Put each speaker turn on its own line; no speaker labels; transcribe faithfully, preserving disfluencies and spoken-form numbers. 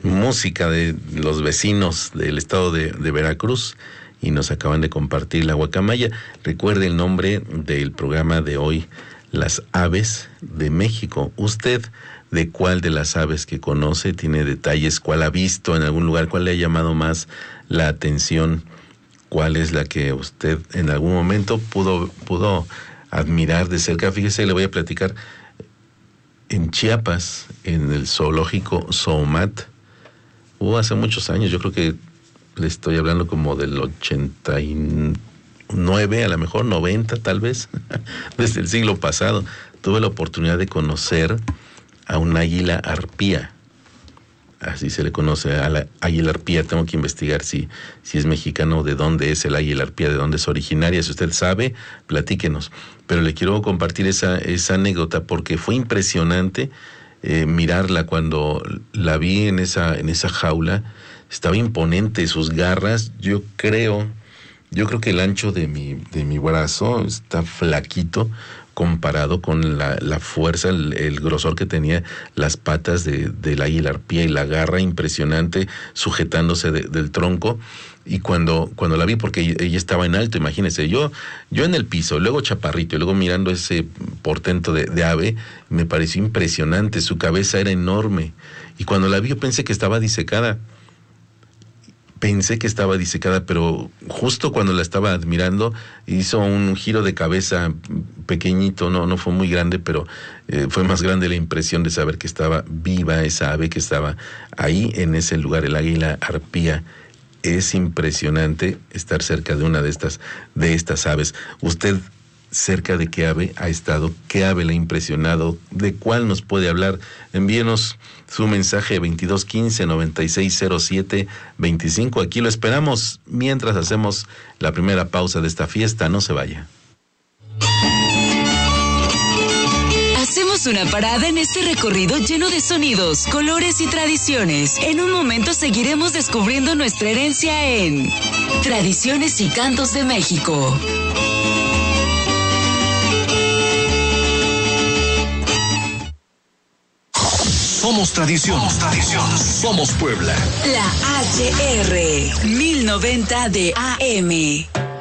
música de los vecinos del estado de, de Veracruz, y nos acaban de compartir la guacamaya. Recuerde el nombre del programa de hoy, Las Aves de México. ¿Usted de cuál de las aves que conoce tiene detalles? ¿Cuál ha visto en algún lugar? ¿Cuál le ha llamado más la atención? ¿Cuál es la que usted en algún momento pudo, pudo admirar de cerca? Fíjese, le voy a platicar. En Chiapas, en el zoológico Zoomat, hubo hace muchos años, yo creo que le estoy hablando como del ochenta y nueve, a lo mejor noventa tal vez, desde el siglo pasado, tuve la oportunidad de conocer a un águila arpía. Así se le conoce a la águila arpía. Tengo que investigar si, si es mexicano, de dónde es el águila arpía, de dónde es originaria. Si usted sabe, platíquenos. Pero le quiero compartir esa, esa anécdota porque fue impresionante eh, mirarla cuando la vi en esa, en esa jaula. Estaba imponente, sus garras. Yo creo, yo creo que el ancho de mi, de mi brazo está flaquito comparado con la, la fuerza, el, el grosor que tenía las patas de, del águila arpía y la garra impresionante sujetándose de, del tronco. Y cuando, cuando la vi, porque ella, ella estaba en alto, imagínense, yo, yo en el piso, luego chaparrito, y luego mirando ese portento de, de ave, me pareció impresionante, su cabeza era enorme. Y cuando la vi yo pensé que estaba disecada. Pensé que estaba disecada, pero justo cuando la estaba admirando, hizo un giro de cabeza pequeñito, no, no fue muy grande, pero eh, fue más grande la impresión de saber que estaba viva esa ave, que estaba ahí en ese lugar, el águila arpía. Es impresionante estar cerca de una de estas, de estas aves. ¿Usted cerca de qué ave ha estado? ¿Qué ave le ha impresionado? ¿De cuál nos puede hablar? Envíenos su mensaje veintidós quince noventa y seis cero siete veinticinco. Aquí lo esperamos mientras hacemos la primera pausa de esta fiesta. No se vaya.
Hacemos una parada en este recorrido lleno de sonidos, colores y tradiciones. En un momento seguiremos descubriendo nuestra herencia en Tradiciones y Cantos de México.
Somos tradición. Somos tradición. Somos Puebla.
La H R mil noventa de A M.